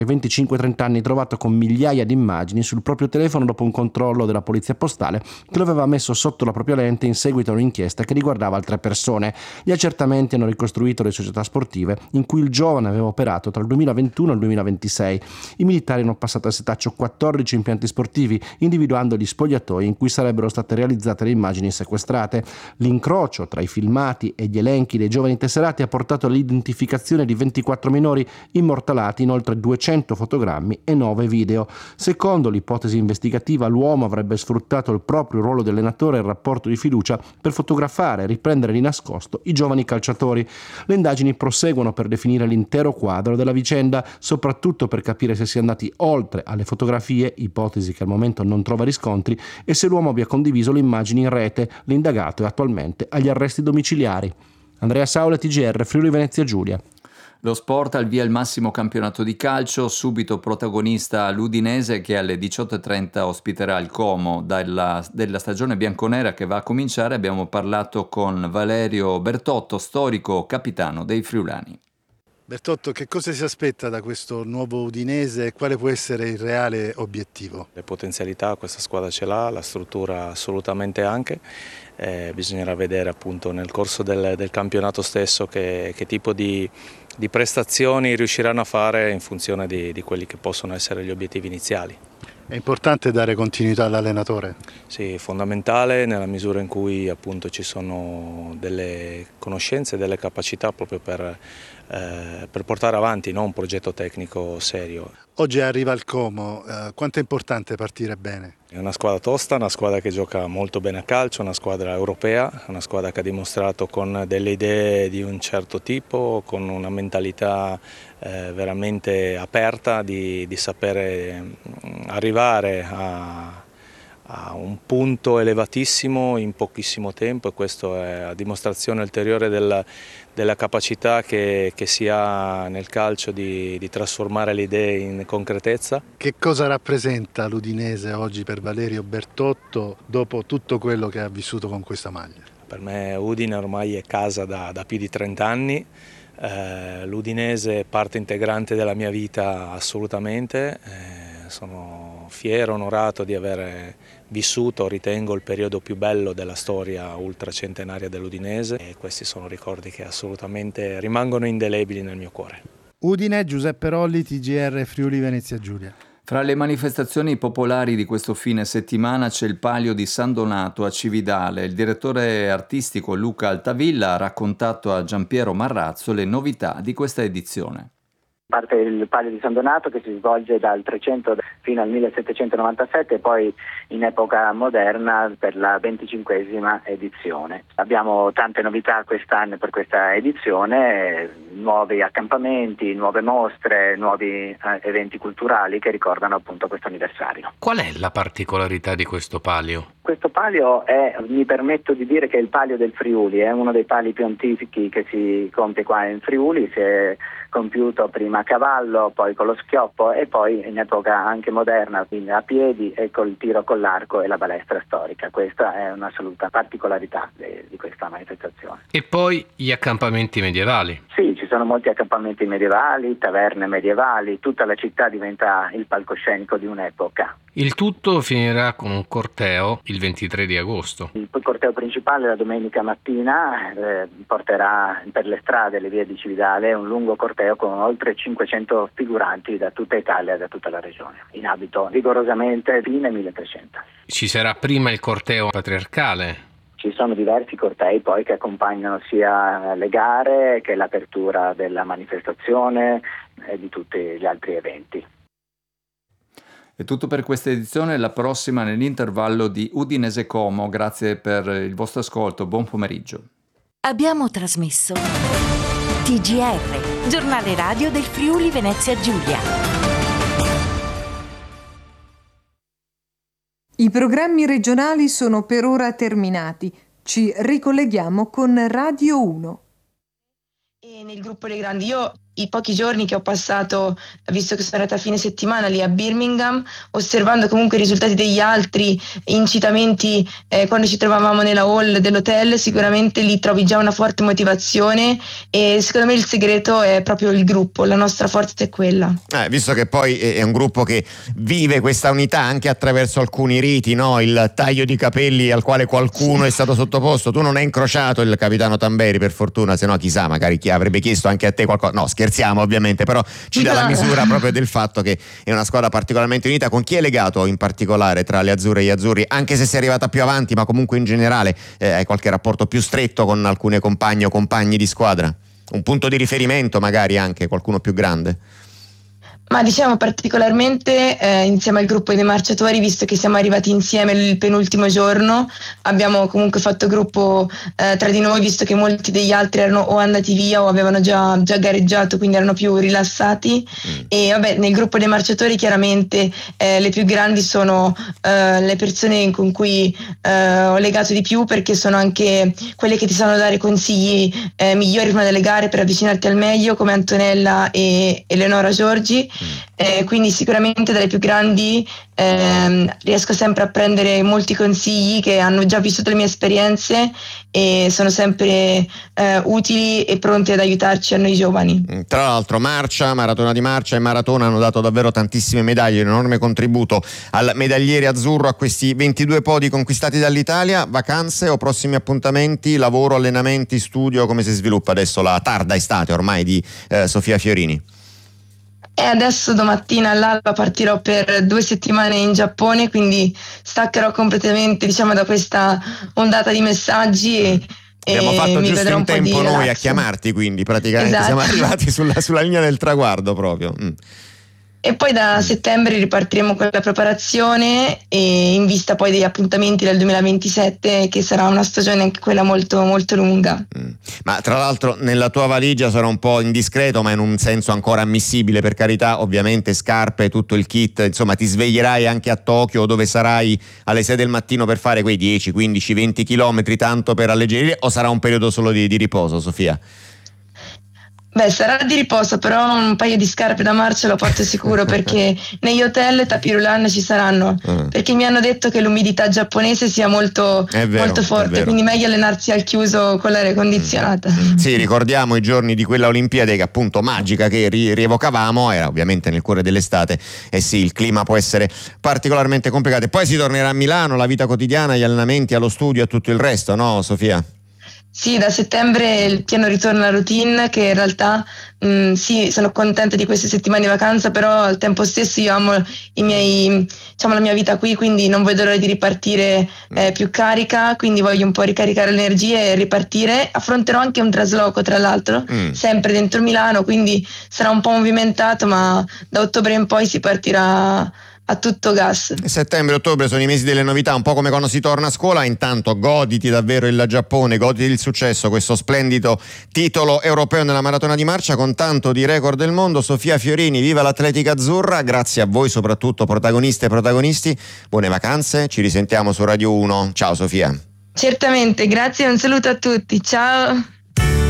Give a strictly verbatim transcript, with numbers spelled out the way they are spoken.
venticinque trenta anni, trovato con migliaia di immagini sul proprio telefono dopo un controllo della polizia postale che lo aveva messo sotto la propria lente in seguito a un'inchiesta che riguardava altre persone. Gli accertamenti hanno ricostruito le società sportive in cui il giovane aveva operato tra il duemilaventuno e il duemilaventisei. I militari hanno passato a setaccio quattordici impianti sportivi, individuando gli spogliatoi in cui sarebbero state realizzate le immagini sequestrate. L'incrocio tra i filmati e gli elenchi dei giovani tesserati ha portato all'identificazione di ventiquattro minori immortalati in oltre duecento fotogrammi e nove video. Secondo l'ipotesi investigativa, l'uomo avrebbe sfruttato il proprio ruolo di allenatore e il rapporto di fiducia per fotografare e riprendere di nascosto i giovani calciatori. Le indagini proseguono per definire l'intero quadro della vicenda, soprattutto per capire se sia andati oltre alle fotografie, ipotesi che al momento non trova riscontri, e se l'uomo abbia condiviso le immagini in rete. L'indagato è attualmente agli arresti domiciliari. Andrea Saula, T G R, Friuli Venezia Giulia. Lo sport al via il massimo campionato di calcio, subito protagonista l'Udinese che alle diciotto e trenta ospiterà il Como. Dalla, della stagione bianconera che va a cominciare abbiamo parlato con Valerio Bertotto, storico capitano dei friulani. Bertotto, che cosa si aspetta da questo nuovo Udinese e quale può essere il reale obiettivo? Le potenzialità questa squadra ce l'ha, la struttura assolutamente anche, eh, bisognerà vedere appunto nel corso del, del campionato stesso che, che tipo di, di prestazioni riusciranno a fare in funzione di, di quelli che possono essere gli obiettivi iniziali. È importante dare continuità all'allenatore? Sì, fondamentale nella misura in cui appunto ci sono delle conoscenze e delle capacità proprio per, eh, per portare avanti, no, un progetto tecnico serio. Oggi arriva il Como, eh, quanto è importante partire bene? È una squadra tosta, una squadra che gioca molto bene a calcio, una squadra europea, una squadra che ha dimostrato con delle idee di un certo tipo, con una mentalità eh, veramente aperta di, di sapere arrivare a, a un punto elevatissimo in pochissimo tempo, e questo è a dimostrazione ulteriore del, della capacità che, che si ha nel calcio di, di trasformare le idee in concretezza. Che cosa rappresenta l'Udinese oggi per Valerio Bertotto dopo tutto quello che ha vissuto con questa maglia? Per me Udine ormai è casa da, da più di trenta anni, eh, l'Udinese è parte integrante della mia vita assolutamente, eh, sono fiero, onorato di aver vissuto, ritengo, il periodo più bello della storia ultracentenaria dell'Udinese, e questi sono ricordi che assolutamente rimangono indelebili nel mio cuore. Udine, Giuseppe Rolli, T G R Friuli Venezia Giulia. Fra le manifestazioni popolari di questo fine settimana c'è il Palio di San Donato a Cividale. Il direttore artistico Luca Altavilla ha raccontato a Giampiero Marrazzo le novità di questa edizione. Parte il Palio di San Donato che si svolge dal trecento fino al millesettecentonovantasette e poi in epoca moderna per la venticinquesima edizione. Abbiamo tante novità quest'anno per questa edizione, nuovi accampamenti, nuove mostre, nuovi eh, eventi culturali che ricordano appunto questo anniversario. Qual è la particolarità di questo palio? Questo palio è, mi permetto di dire che è il palio del Friuli, è uno dei pali più antichi che si compie qua in Friuli, si è compiuto prima a cavallo, poi con lo schioppo e poi in epoca anche moderna, quindi a piedi e col tiro con l'arco e la balestra storica. Questa è un'assoluta particolarità de, di questa manifestazione. E poi gli accampamenti medievali. Sì, ci sono molti accampamenti medievali, taverne medievali, tutta la città diventa il palcoscenico di un'epoca. Il tutto finirà con un corteo il ventitré di agosto. Il corteo principale la domenica mattina eh, porterà per le strade e le vie di Cividale un lungo corteo con oltre cinquecento figuranti da tutta Italia e da tutta la regione, in abito rigorosamente fine milletrecento. Ci sarà prima il corteo patriarcale. Ci sono diversi cortei poi che accompagnano sia le gare che l'apertura della manifestazione e di tutti gli altri eventi. È tutto per questa edizione, la prossima nell'intervallo di Udinese Como. Grazie per il vostro ascolto, buon pomeriggio. Abbiamo trasmesso T G R, giornale radio del Friuli Venezia Giulia. I programmi regionali sono per ora terminati. Ci ricolleghiamo con Radio uno. E nel gruppo dei grandi io i pochi giorni che ho passato, visto che sono andata a fine settimana lì a Birmingham, osservando comunque i risultati degli altri, incitamenti eh, quando ci trovavamo nella hall dell'hotel, sicuramente lì trovi già una forte motivazione e secondo me il segreto è proprio il gruppo, la nostra forza è quella. Eh, visto che poi è un gruppo che vive questa unità anche attraverso alcuni riti, no? Il taglio di capelli al quale qualcuno sì. è stato sottoposto, tu non hai incrociato il capitano Tamberi per fortuna, se no chissà magari chi avrebbe chiesto anche a te qualcosa, no scherziamo ovviamente, però ci dà la misura proprio del fatto che è una squadra particolarmente unita. Con chi è legato in particolare tra le azzurre e gli azzurri, anche se sei arrivata più avanti, ma comunque in generale eh, hai qualche rapporto più stretto con alcune compagne o compagni di squadra? Un punto di riferimento magari anche, qualcuno più grande? Ma diciamo particolarmente eh, insieme al gruppo dei marciatori, visto che siamo arrivati insieme il penultimo giorno, abbiamo comunque fatto gruppo eh, tra di noi, visto che molti degli altri erano o andati via o avevano già, già gareggiato, quindi erano più rilassati. Mm. E vabbè, nel gruppo dei marciatori chiaramente eh, le più grandi sono eh, le persone con cui eh, ho legato di più, perché sono anche quelle che ti sanno dare consigli eh, migliori prima delle gare per avvicinarti al meglio, come Antonella e Eleonora Giorgi. Eh, quindi sicuramente dalle più grandi ehm, riesco sempre a prendere molti consigli che hanno già vissuto le mie esperienze e sono sempre eh, utili e pronti ad aiutarci a noi giovani. Tra l'altro marcia, maratona di marcia e maratona hanno dato davvero tantissime medaglie, un enorme contributo al medagliere azzurro, a questi ventidue podi conquistati dall'Italia. Vacanze o prossimi appuntamenti, lavoro, allenamenti, studio, come si sviluppa adesso la tarda estate ormai di eh, Sofia Fiorini? E adesso domattina all'alba partirò per due settimane in Giappone, quindi staccherò completamente, diciamo, da questa ondata di messaggi e, abbiamo e fatto mi giusto vedrò in un po' di tempo noi relax. a chiamarti, quindi praticamente esatto. Siamo arrivati sulla, sulla linea del traguardo proprio. Mm. E poi da settembre ripartiremo con la preparazione e in vista poi degli appuntamenti del duemilaventisette, che sarà una stagione anche quella molto molto lunga. Mm. Ma tra l'altro nella tua valigia sarà un po' indiscreto, ma in un senso ancora ammissibile, per carità, ovviamente scarpe, tutto il kit, insomma ti sveglierai anche a Tokyo, dove sarai alle sei del mattino per fare quei dieci, quindici, venti chilometri, tanto per alleggerire, o sarà un periodo solo di, di riposo, Sofia? Beh, sarà di riposo, però un paio di scarpe da marcia lo porto sicuro, perché negli hotel tapis roulant ci saranno, mm. perché mi hanno detto che l'umidità giapponese sia molto, vero, molto forte, quindi meglio allenarsi al chiuso con l'aria condizionata. Mm. Sì, ricordiamo i giorni di quella Olimpiade che appunto magica che ri- rievocavamo, era ovviamente nel cuore dell'estate, e sì, il clima può essere particolarmente complicato. E poi si tornerà a Milano, la vita quotidiana, gli allenamenti, allo studio e tutto il resto, no Sofia? Sì, da settembre il piano ritorna alla routine, che in realtà mh, sì, sono contenta di queste settimane di vacanza, però al tempo stesso io amo i miei, diciamo, la mia vita qui, quindi non vedo l'ora di ripartire eh, più carica, quindi voglio un po' ricaricare le energie e ripartire. Affronterò anche un trasloco, tra l'altro, mm. sempre dentro Milano, quindi sarà un po' movimentato, ma da ottobre in poi si partirà a tutto gas. Settembre e ottobre sono i mesi delle novità, un po' come quando si torna a scuola. Intanto goditi davvero il Giappone, goditi il successo, questo splendido titolo europeo nella maratona di marcia con tanto di record del mondo. Sofia Fiorini, viva l'atletica azzurra, grazie a voi soprattutto protagoniste e protagonisti, buone vacanze, ci risentiamo su Radio uno. Ciao Sofia. Certamente, grazie e un saluto a tutti, ciao.